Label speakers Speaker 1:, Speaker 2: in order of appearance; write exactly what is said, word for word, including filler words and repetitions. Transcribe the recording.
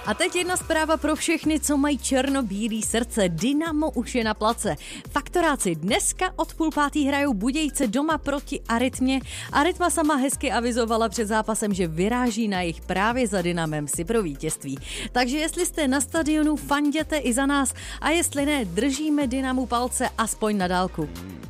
Speaker 1: A teď jedna zpráva pro všechny, co mají černobílý srdce. Dynamo už je na place. Faktoráci dneska od půl pátý hrajou Budějce doma proti Arytmě. Arytma sama hezky avizovala před zápasem, že vyráží na jich právě za Dynamem si pro vítězství. Takže jestli jste na stadionu, fanděte i za nás a jestli ne, držíme Dynamu palce aspoň na dálku.